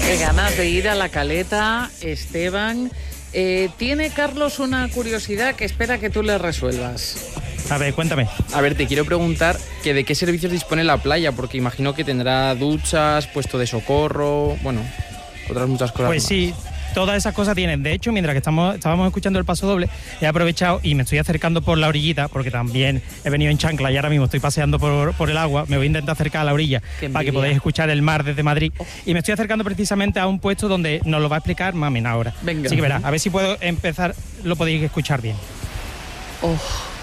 Qué ganas de ir a la Caleta, Esteban. Tiene Carlos una curiosidad que espera que tú le resuelvas. A ver, cuéntame. A ver, te quiero preguntar que de qué servicios dispone la playa, porque imagino que tendrá duchas, puesto de socorro, bueno, otras muchas cosas. Pues más. sí, todas esas cosas tienen. De hecho, mientras que estábamos escuchando el Paso Doble, he aprovechado y me estoy acercando por la orillita, porque también he venido en chancla y ahora mismo estoy paseando por el agua. Me voy a intentar acercar a la orilla para que podáis escuchar el mar desde Madrid. Y me estoy acercando precisamente a un puesto donde nos lo va a explicar Mamen ahora. Venga. Así que verá, a ver si puedo empezar, lo podéis escuchar bien. Oh.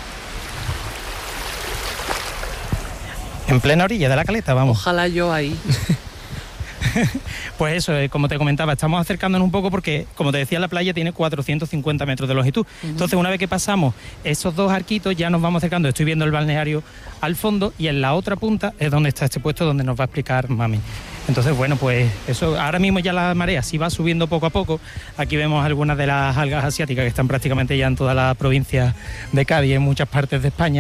En plena orilla de la Caleta, vamos. Ojalá yo ahí. Pues eso, como te comentaba, estamos acercándonos un poco porque, como te decía, la playa tiene 450 metros de longitud. Entonces, una vez que pasamos esos dos arquitos, ya nos vamos acercando. Estoy viendo el balneario al fondo y en la otra punta es donde está este puesto donde nos va a explicar Mami. Entonces, bueno, pues eso, ahora mismo ya la marea sí va subiendo poco a poco. Aquí vemos algunas de las algas asiáticas que están prácticamente ya en toda la provincia de Cádiz, en muchas partes de España.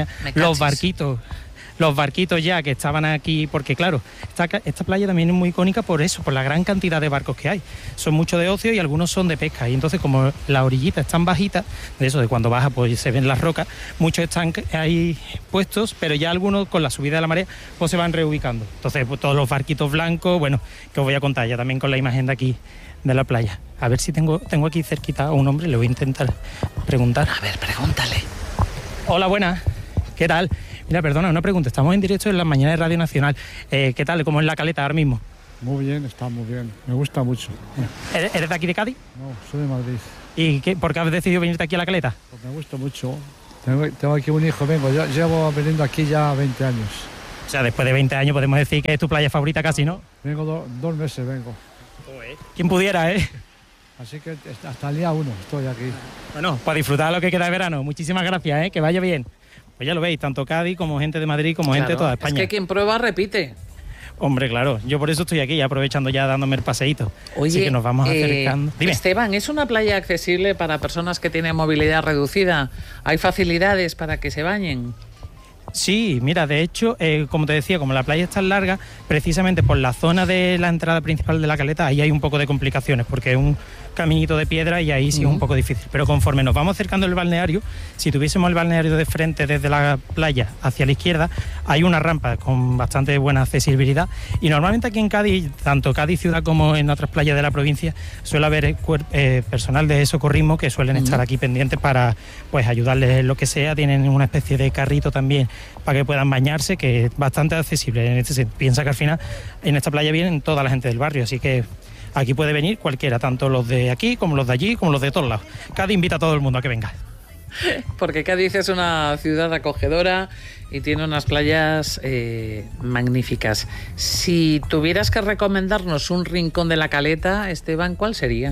Los barquitos ya que estaban aquí, porque claro, esta playa también es muy icónica por eso, por la gran cantidad de barcos que hay. Son muchos de ocio y algunos son de pesca. Y entonces, como la orillita es tan bajita, de eso, de cuando baja pues se ven las rocas, muchos están ahí puestos, pero ya algunos con la subida de la marea pues se van reubicando. Entonces, pues, todos los barquitos blancos, bueno, que os voy a contar ya también con la imagen de aquí de la playa. A ver si tengo aquí cerquita a un hombre, le voy a intentar preguntar. A ver, pregúntale. Hola, buenas. ¿Qué tal? Mira, perdona, una pregunta. Estamos en directo en las mañanas de Radio Nacional. ¿Qué tal? ¿Cómo es la Caleta ahora mismo? Muy bien, está muy bien. Me gusta mucho. ¿Eres de aquí de Cádiz? No, soy de Madrid. ¿Y por qué has decidido venirte aquí a la Caleta? Pues me gusta mucho. Tengo aquí un hijo, yo llevo viniendo aquí ya 20 años. O sea, después de 20 años podemos decir que es tu playa favorita casi, ¿no? Vengo 2 meses, vengo. ¿Quién pudiera, eh? Así que hasta el día 1 estoy aquí. Bueno, para disfrutar lo que queda de verano. Muchísimas gracias, que vaya bien. Pues ya lo veis, tanto Cádiz como gente de Madrid, como gente de toda España. Es que quien prueba repite. Hombre, claro, yo por eso estoy aquí, aprovechando ya, dándome el paseíto. Oye, así que nos vamos acercando. Dime. Esteban, ¿es una playa accesible para personas que tienen movilidad reducida? ¿Hay facilidades para que se bañen? Sí, mira, de hecho, como te decía, como la playa es tan larga, precisamente por la zona de la entrada principal de la Caleta, ahí hay un poco de complicaciones, porque es un caminito de piedra y ahí sí es un poco difícil. Pero conforme nos vamos acercando al balneario, si tuviésemos el balneario de frente desde la playa hacia la izquierda, hay una rampa con bastante buena accesibilidad. Y normalmente aquí en Cádiz, tanto Cádiz ciudad como en otras playas de la provincia, suele haber personal de socorrismo que suelen estar aquí pendientes para pues ayudarles en lo que sea. Tienen una especie de carrito también para que puedan bañarse, que es bastante accesible. En este sentido, piensa que al final en esta playa vienen toda la gente del barrio, así que aquí puede venir cualquiera, tanto los de aquí como los de allí, como los de todos lados. Cádiz invita a todo el mundo a que venga. Porque Cádiz es una ciudad acogedora y tiene unas playas magníficas. Si tuvieras que recomendarnos un rincón de la Caleta, Esteban, ¿cuál sería?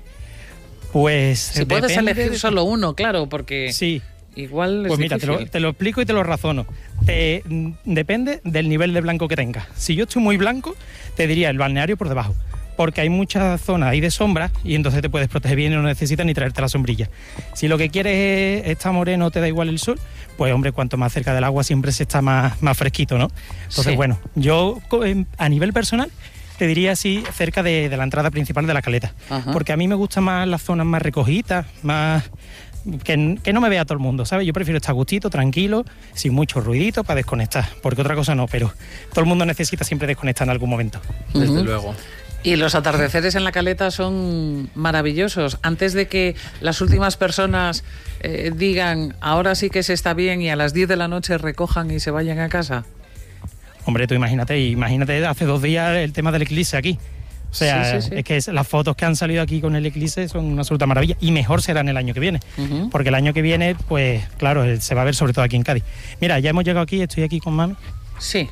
Pues si puedes elegir solo uno, claro, porque sí. Igual es pues mira, difícil. te lo explico y te lo razono. Depende del nivel de blanco que tengas. Si yo estoy muy blanco, te diría el balneario por debajo, porque hay muchas zonas ahí de sombra y entonces te puedes proteger bien y no necesitas ni traerte la sombrilla. Si lo que quieres es estar moreno, te da igual el sol, pues hombre, cuanto más cerca del agua siempre se está más fresquito, ¿no? Entonces, sí. Bueno, yo a nivel personal te diría así cerca de la entrada principal de la Caleta. Ajá. Porque a mí me gustan más las zonas más recogidas, más que no me vea todo el mundo, ¿sabes? Yo prefiero estar a gustito, tranquilo, sin mucho ruidito para desconectar, porque otra cosa no, pero todo el mundo necesita siempre desconectar en algún momento. Desde luego. Y los atardeceres en la Caleta son maravillosos. Antes de que las últimas personas digan ahora sí que se está bien y a las 10 de la noche recojan y se vayan a casa. Hombre, tú imagínate hace 2 días el tema del eclipse aquí. O sea, sí. Es que las fotos que han salido aquí con el eclipse son una absoluta maravilla y mejor serán el año que viene. Porque el año que viene, pues claro, se va a ver sobre todo aquí en Cádiz. Mira, ya hemos llegado aquí, estoy aquí con Mami. Sí.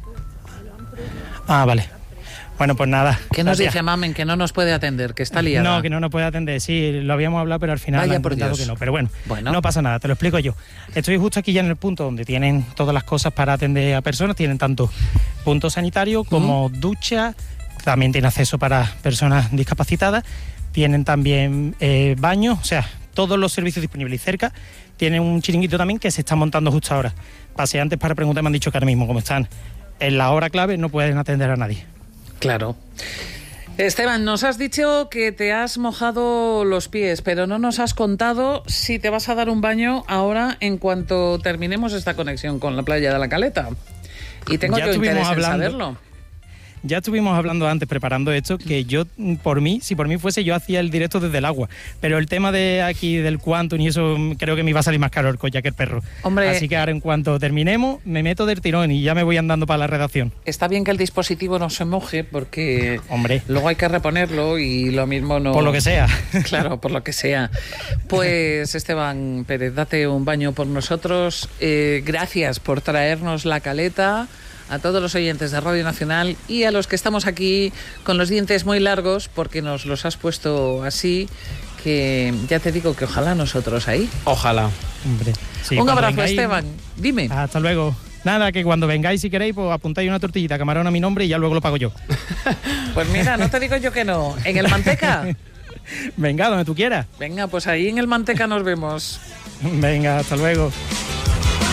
Ah, vale. Bueno, pues nada. ¿Qué nos dice Mamen? Que no nos puede atender, que está liada. No, que no nos puede atender. Sí, lo habíamos hablado, pero al final Vaya han por comentado Dios. que no. Pero bueno, no pasa nada, te lo explico yo. Estoy justo aquí ya en el punto donde tienen todas las cosas para atender a personas. Tienen tanto punto sanitario como ducha. También tiene acceso para personas discapacitadas. Tienen también baños, o sea, todos los servicios disponibles. Y cerca tienen un chiringuito también que se está montando justo ahora. Paseantes para preguntar me han dicho que ahora mismo, como están en la hora clave, no pueden atender a nadie. Claro. Esteban, nos has dicho que te has mojado los pies, pero no nos has contado si te vas a dar un baño ahora en cuanto terminemos esta conexión con la playa de la Caleta. Y tengo yo interés en saberlo. Ya estuvimos hablando antes, preparando esto, que yo, si por mí fuese, yo hacía el directo desde el agua. Pero el tema de aquí del Quantum y eso, creo que me iba a salir más caro el collar que el perro. Hombre, así que ahora en cuanto terminemos, me meto del tirón y ya me voy andando para la redacción. Está bien que el dispositivo no se moje porque hombre, luego hay que reponerlo y lo mismo no... Por lo que sea. Claro, por lo que sea. Pues Esteban Pérez, date un baño por nosotros. Gracias por traernos la Caleta. A todos los oyentes de Radio Nacional y a los que estamos aquí con los dientes muy largos porque nos los has puesto así, que ya te digo que ojalá nosotros ahí. Ojalá. Hombre, sí, un abrazo, vengáis, Esteban. Dime. Hasta luego. Nada, que cuando vengáis, si queréis, pues apuntáis una tortillita camarón a mi nombre y ya luego lo pago yo. Pues mira, no te digo yo que no. ¿En el Manteca? Venga, donde tú quieras. Venga, pues ahí en el Manteca nos vemos. Venga, hasta luego.